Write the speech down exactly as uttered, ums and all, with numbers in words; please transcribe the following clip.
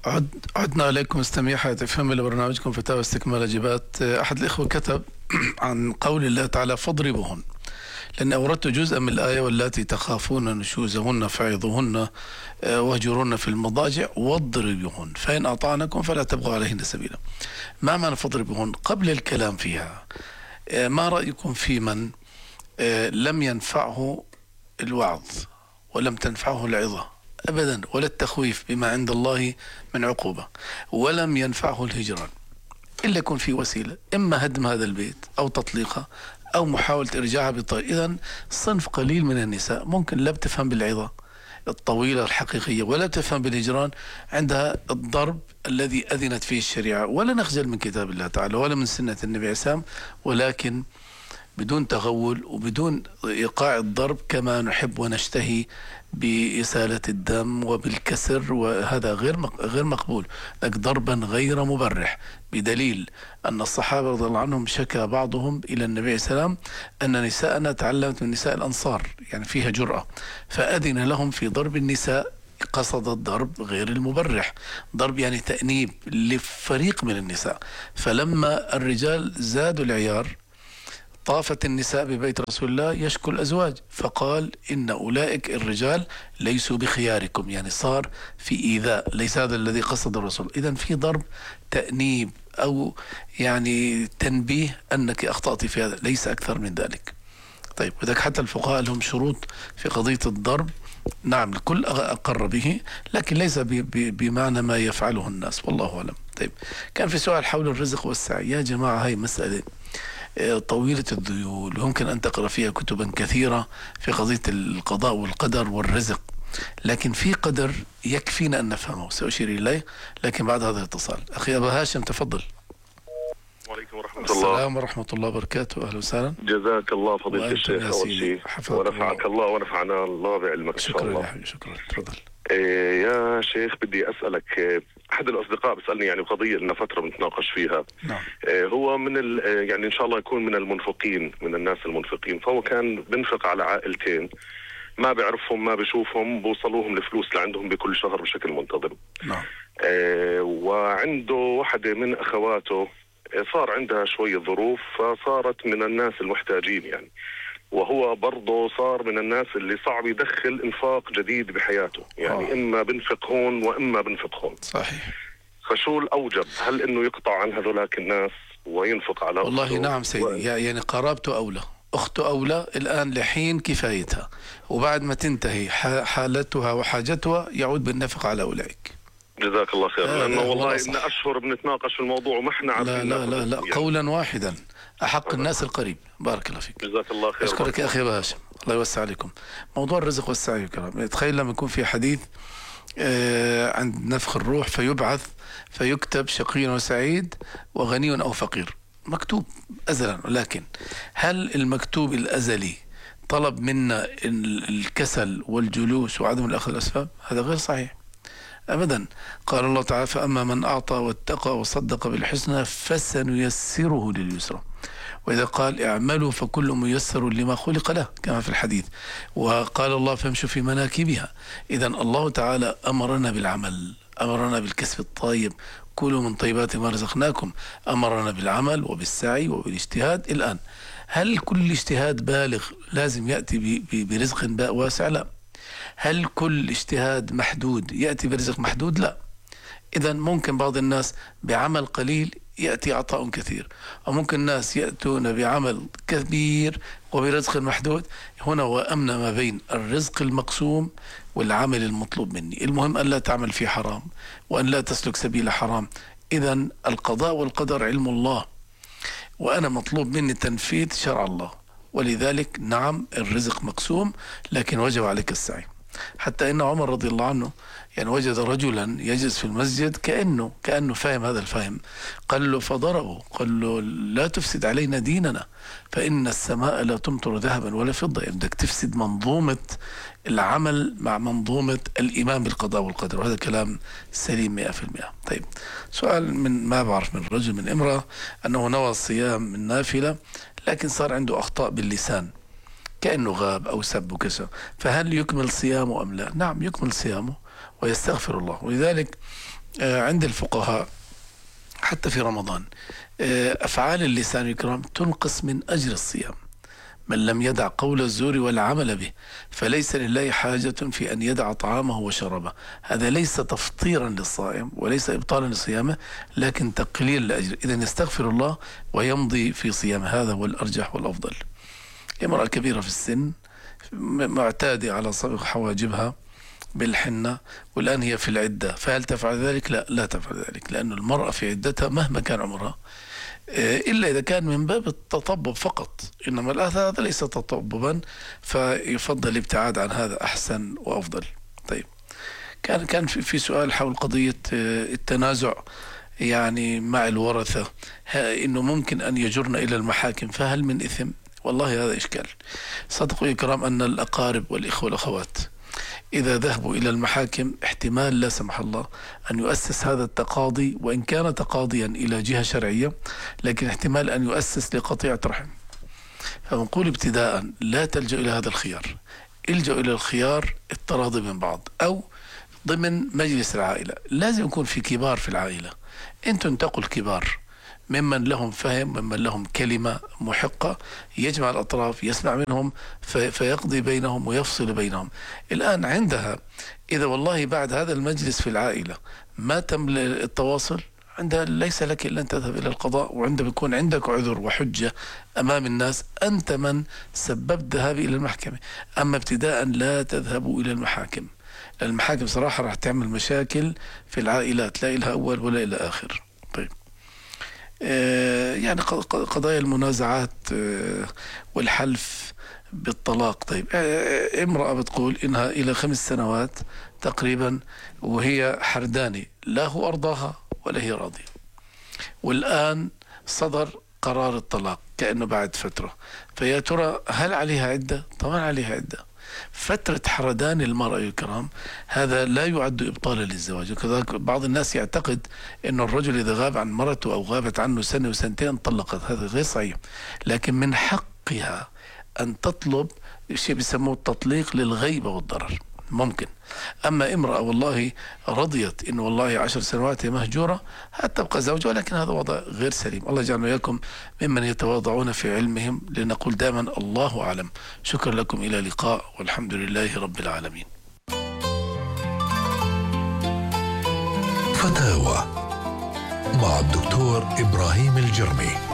عد عدنا إليكم مستمعي حياة اف ام لبرنامجكم فتاوى استكمال اجابات. أحد الإخوة كتب عن قول الله تعالى فاضربوهن، لأن أوردت جزءا من الآية واللاتي تخافون نشوزهن فعظوهن واهجروهن في المضاجع واضربوهن فإن أطعنكم فلا تبغوا عليهن سبيلا. ما معنى فاضربوهن؟ قبل الكلام فيها، ما رأيكم في من لم ينفعه الوعظ ولم تنفعه العظة أبدا ولا التخويف بما عند الله من عقوبة، ولم ينفعه الهجران، إلا يكون في وسيلة، إما هدم هذا البيت أو تطليقه أو محاولة إرجاعها بطريقة. إذن صنف قليل من النساء ممكن لا بتفهم بالعظة الطويلة الحقيقية ولا بتفهم بالهجران، عندها الضرب الذي أذنت فيه الشريعة، ولا نخجل من كتاب الله تعالى ولا من سنة النبي عليه السلام، ولكن بدون تغول وبدون إيقاع الضرب كما نحب ونشتهي بإسالة الدم وبالكسر، وهذا غير غير مقبول، لك ضربا غير مبرح، بدليل أن الصحابة رضي الله عنهم شكى بعضهم إلى النبي عليه السلام أن نساءنا تعلمت من نساء الأنصار، يعني فيها جرأة، فأذن لهم في ضرب النساء، قصد الضرب غير المبرح، ضرب يعني تأنيب لفريق من النساء. فلما الرجال زادوا العيار طافت النساء ببيت رسول الله يشكو الأزواج، فقال إن أولئك الرجال ليسوا بخياركم، يعني صار في إيذاء، ليس هذا الذي قصد الرسول. إذن في ضرب تأنيب أو يعني تنبيه أنك أخطأت في هذا، ليس أكثر من ذلك. طيب، وذلك حتى الفقهاء لهم شروط في قضية الضرب، نعم الكل أقر به، لكن ليس بمعنى ما يفعله الناس، والله أعلم. طيب، كان في سؤال حول الرزق والسعي. يا جماعة، هاي مسألة طويلة الذيول، ويمكن أن تقرأ فيها كتبا كثيرة في قضية القضاء والقدر والرزق، لكن في قدر يكفينا أن نفهمه سأشير إليه، لكن بعد هذا الاتصال. أخي أبا هاشم تفضل. وعليكم ورحمة الله. السلام ورحمة الله وبركاته. أهلا وسهلا. جزاك الله فضيلة الشيخ أول شيء، ونفعك الله ونفعنا الله بعلمك إن شاء الله. شكرا شكرا. تفضل. إيه يا شيخ، بدي أسألك، أحد الأصدقاء بسألني يعني قضية لنا فترة بنتناقش فيها. نعم. إيه هو من ال يعني إن شاء الله يكون من المنفقين، من الناس المنفقين، فهو كان بنفق على عائلتين ما بيعرفهم ما بيشوفهم، بوصلوهم الفلوس لعندهم بكل شهر بشكل منتظم. نعم. إيه وعنده واحدة من أخواته صار عندها شوية ظروف، فصارت من الناس المحتاجين يعني، وهو برضه صار من الناس اللي صعب يدخل انفاق جديد بحياته، يعني آه. إما بنفق هون وإما بنفق هون. صحيح. فشو الأوجب؟ هل إنه يقطع عن هذولاك الناس وينفق على والله أخته؟ نعم سيدي، و... يعني قرابته أولى، أخته أولى الآن لحين كفايتها، وبعد ما تنتهي حالتها وحاجتها يعود بالنفق على أولئك. جزاك الله خير. آه لأنه والله إن أشهر بنتناقش في الموضوع وما احنا عارفين. لا لا لا, لا يعني. قولا واحدا أحق الناس القريب. بارك الله فيك. جزاك الله خير. أشكرك يا أخي هاشم، الله يوسع عليكم. موضوع الرزق والسعي والكرام، تخيل لما يكون في حديث آه عند نفخ الروح فيبعث فيكتب شقي وسعيد وغني أو فقير، مكتوب أزلا، لكن هل المكتوب الأزلي طلب منا الكسل والجلوس وعدم الأخذ الأسباب؟ هذا غير صحيح أبدا. قال الله تعالى فأما من أعطى واتقى وصدق بالحسنى فسنيسره لليسرى، وإذا قال اعملوا فكل ميسر لما خلق له كما في الحديث، وقال الله فامشوا في مناكبها. إذا الله تعالى أمرنا بالعمل، أمرنا بالكسب الطيب، كلوا من طيبات ما رزقناكم، أمرنا بالعمل وبالسعي وبالاجتهاد. الآن هل كل اجتهاد بالغ لازم يأتي برزق واسع؟ لا. هل كل اجتهاد محدود يأتي برزق محدود؟ لا. إذن ممكن بعض الناس بعمل قليل يأتي عطاء كثير، وممكن الناس يأتون بعمل كبير وبرزق محدود. هنا وأمن ما بين الرزق المقسوم والعمل المطلوب مني. المهم أن لا تعمل في حرام وأن لا تسلك سبيل حرام. إذن القضاء والقدر علم الله، وأنا مطلوب مني تنفيذ شرع الله، ولذلك نعم الرزق مقسوم، لكن وجب عليك السعي. حتى إن عمر رضي الله عنه يعني وجد رجلا يجلس في المسجد كأنه كأنه فاهم هذا الفهم، قال له فضربه، قال له لا تفسد علينا ديننا فإن السماء لا تمطر ذهبا ولا فضة. يعني بدك تفسد منظومة العمل مع منظومة الإيمان بالقضاء والقدر، وهذا كلام سليم مئة في المئة. طيب، سؤال من ما بعرف من رجل من امرأة أنه نوى الصيام من نافلة لكن صار عنده أخطاء باللسان كأنه غاب أو سب وكسر، فهل يكمل صيامه أم لا؟ نعم يكمل صيامه ويستغفر الله. ولذلك عند الفقهاء حتى في رمضان أفعال اللسان الكرام تنقص من أجر الصيام. من لم يدع قول الزور والعمل به فليس لله حاجة في أن يدع طعامه وشرابه. هذا ليس تفطيرا للصائم وليس إبطالا لصيامه، لكن تقليل الأجر. إذن يستغفر الله ويمضي في صيامه، هذا هو الأرجح والأفضل. امرأة كبيرة في السن معتادة على صبغ حواجبها بالحنة والآن هي في العدة، فهل تفعل ذلك؟ لا، لا تفعل ذلك، لأن المرأة في عدتها مهما كان عمرها إلا إذا كان من باب التطبب فقط، إنما الآن هذا ليس تطببا، فيفضل الابتعاد عن هذا أحسن وأفضل. طيب، كان كان في سؤال حول قضية التنازع يعني مع الورثة، إنه ممكن أن يجرنا إلى المحاكم، فهل من إثم؟ والله هذا إشكال. صدقوا يا كرام أن الأقارب والإخوة والأخوات إذا ذهبوا إلى المحاكم احتمال لا سمح الله أن يؤسس هذا التقاضي، وإن كان تقاضيا إلى جهة شرعية، لكن احتمال أن يؤسس لقطيعة رحم. فنقول ابتداء لا تلجأ إلى هذا الخيار، الجأ إلى الخيار التراضي من بعض أو ضمن مجلس العائلة. لازم يكون في كبار في العائلة، أنتم تقول كبار ممن لهم فهم، ممن لهم كلمة محقة، يجمع الأطراف، يسمع منهم في فيقضي بينهم ويفصل بينهم. الآن عندها إذا والله بعد هذا المجلس في العائلة ما تم التواصل، عندها ليس لك إلا أن تذهب إلى القضاء، وعندما يكون عندك عذر وحجة أمام الناس أنت من سببت ذهابي إلى المحكمة. أما ابتداء لا تذهبوا إلى المحاكم، لأن المحاكم صراحة راح تعمل مشاكل في العائلات، لا إلى أول ولا إلى آخر. طيب، يعني قضايا المنازعات والحلف بالطلاق. طيب، امرأة بتقول إنها إلى خمس سنوات تقريبا وهي حردانة، لا هو أرضاها ولا هي راضية، والآن صدر قرار الطلاق كأنه بعد فترة، فيا ترى هل عليها عدة؟ طبعا عليها عدة. فترة حردان المرأة الكرام هذا لا يعد إبطالا للزواج. وكذلك بعض الناس يعتقد أن الرجل إذا غاب عن مرته أو غابت عنه سنة وسنتين طلقت، هذا غير صحيح. لكن من حقها أن تطلب شيء بيسموه التطليق للغيبة والضرر، ممكن. أما امرأة والله رضيت إنه والله عشر سنوات مهجورة هتبقى زوجة، ولكن هذا وضع غير سليم. الله يجعلنا وإياكم ممن يتواضعون في علمهم، لنقول دائما الله أعلم. شكرا لكم، إلى لقاء، والحمد لله رب العالمين. فتاوى مع الدكتور إبراهيم الجرمي.